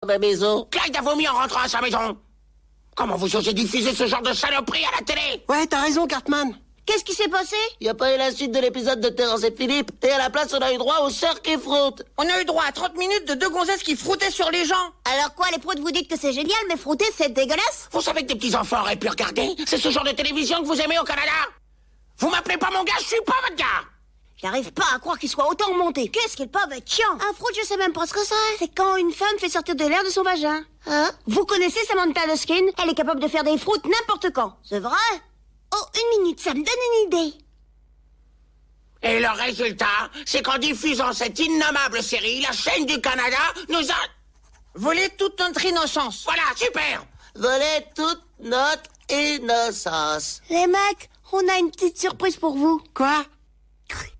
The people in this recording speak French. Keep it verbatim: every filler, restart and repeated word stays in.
ma maison. Clyde a vomi en rentrant à sa maison. Comment vous osez diffuser ce genre de saloperie à la télé? Ouais, t'as raison, Cartman. Qu'est-ce qui s'est passé? Y a pas eu la suite de l'épisode de Terrence et Philippe. Et à la place, on a eu droit au cerf qui frotte. On a eu droit à trente minutes de deux gonzesses qui frottaient sur les gens. Alors quoi, les proutes, vous dites que c'est génial, mais frotter, c'est dégueulasse? Vous savez que des petits-enfants auraient pu regarder? C'est ce genre de télévision que vous aimez au Canada? Vous m'appelez pas mon gars, je suis pas votre gars. J'arrive pas à croire qu'il soit autant remonté. Qu'est-ce qu'il peut être chiant? Un froute, je sais même pas ce que c'est. C'est quand une femme fait sortir de l'air de son vagin. Hein? Vous connaissez Samantha Luskin? Elle est capable de faire des froutes n'importe quand. C'est vrai? Oh, une minute, ça me donne une idée. Et le résultat, c'est qu'en diffusant cette innommable série, la chaîne du Canada nous a... Volé toute notre innocence. Voilà, super. Voler toute notre innocence. Les mecs, on a une petite surprise pour vous. Quoi?